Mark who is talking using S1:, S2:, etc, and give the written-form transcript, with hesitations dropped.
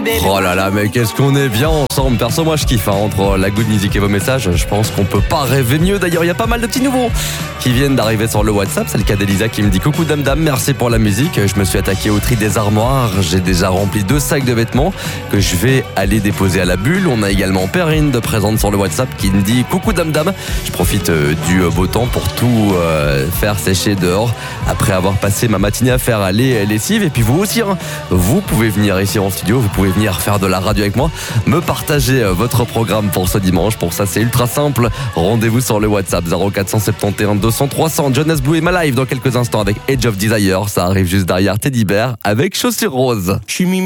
S1: Oh là là, mais qu'est-ce qu'on est bien ensemble. Perso, moi je kiffe, entre la good music et vos messages. Je pense qu'on peut pas rêver mieux. D'ailleurs, il y a pas mal de petits nouveaux qui viennent d'arriver sur le WhatsApp. C'est le cas d'Elisa qui me dit: coucou dame dame, merci pour la musique. Je me suis attaqué au tri des armoires. J'ai déjà rempli 2 sacs de vêtements que je vais aller déposer à la bulle. On a également Perrine de présente sur le WhatsApp qui me dit: coucou dame dame, je profite du beau temps pour tout faire sécher dehors après avoir passé ma matinée à faire les lessives. Et puis vous aussi, vous pouvez venir ici en studio, vous pouvez venir faire de la radio avec moi, me partager votre programme pour ce dimanche. Pour ça, c'est ultra simple. Rendez-vous sur le WhatsApp 0471 200 300. Jonas Blue et ma live dans quelques instants avec Age of Desire. Ça arrive juste derrière Teddy Bear avec Chaussures Roses.